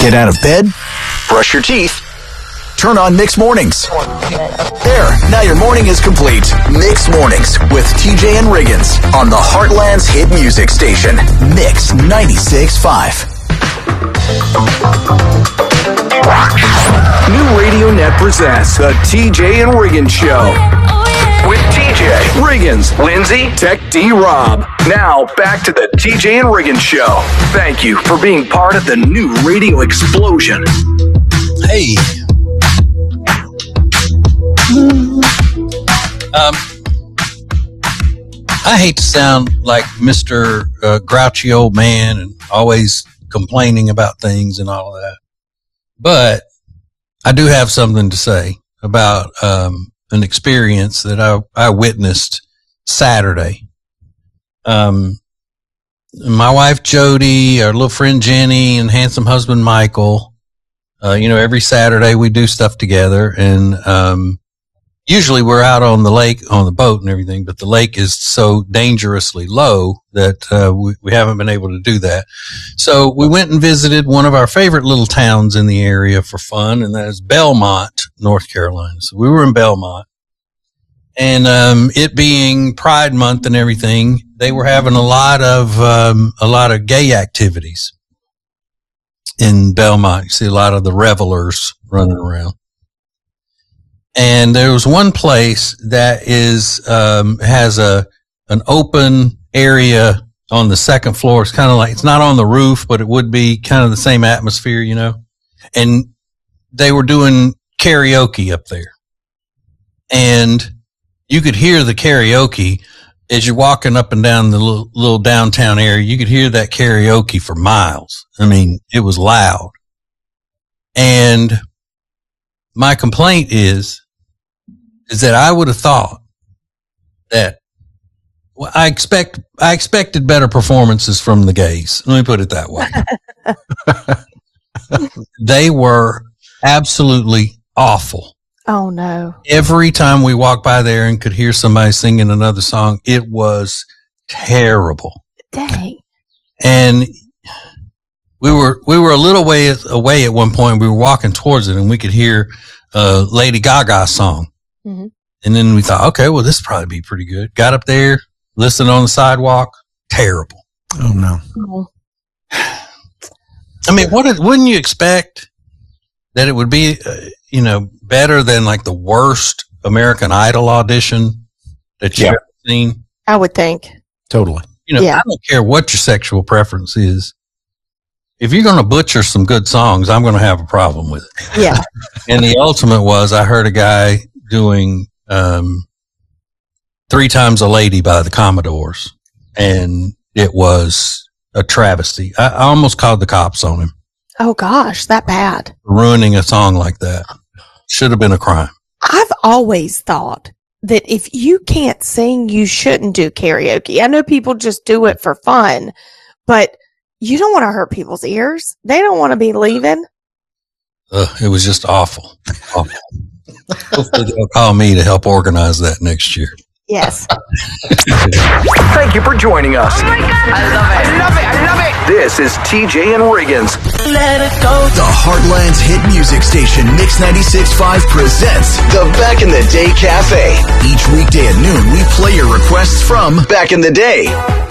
Get out of bed, brush your teeth, turn on Mix Mornings. There, now your morning is complete. Mix Mornings with TJ and Riggins on the Heartland's hit music station, Mix 96.5. New Radio Net presents the TJ and Riggins Show. With TJ, Riggins, Lindsay, Tech D, Rob. Now, back to the TJ and Riggins Show. Thank you for being part of the new radio explosion. Hey. I hate to sound like Mr. Grouchy old man and always complaining about things and all of that. But I do have something to say about an experience that I witnessed Saturday. My wife Jody, our little friend Jenny, and handsome husband Michael, every Saturday we do stuff together, and usually we're out on the lake on the boat and everything, but the lake is so dangerously low that we haven't been able to do that. So we went and visited one of our favorite little towns in the area for fun, and that is Belmont, North Carolina. So we were in Belmont, and it being Pride Month and everything, they were having a lot of gay activities in Belmont. You see a lot of the revelers running around. And there was one place that has an open area on the second floor. It's kind of like, it's not on the roof, but it would be kind of the same atmosphere, and they were doing karaoke up there, and you could hear the karaoke as you're walking up and down the little downtown area. You could hear that karaoke for miles. I mean, it was loud. And my complaint is that I would have thought that I expected better performances from the gays. Let me put it that way. They were absolutely awful. Oh no. Every time we walked by there and could hear somebody singing another song, it was terrible. Dang. And we were a little way away at one point. We were walking towards it and we could hear Lady Gaga's song. Mm-hmm. And then we thought, okay, well, this will probably be pretty good. Got up there, listened on the sidewalk. Terrible. Oh, no. Oh. I mean, wouldn't you expect that it would be, better than like the worst American Idol audition that you've ever seen? I would think. Totally. I don't care what your sexual preference is. If you're going to butcher some good songs, I'm going to have a problem with it. Yeah. And the ultimate was, I heard a guy doing 3 Times a Lady by the Commodores, and it was a travesty. I almost called the cops on him. Oh gosh, that bad. Ruining a song like that. Should have been a crime. I've always thought that if you can't sing, you shouldn't do karaoke. I know people just do it for fun, but you don't want to hurt people's ears. They don't want to be leaving. It was just awful. Awful. Hopefully they'll call me to help organize that next year. Yes. Thank you for joining us. Oh my God. I love it. I love it. I love it. This is TJ and Riggins. Let it go. The Heartland's hit music station, Mix 96.5 presents the Back in the Day Cafe. Each weekday at noon, we play your requests from Back in the Day.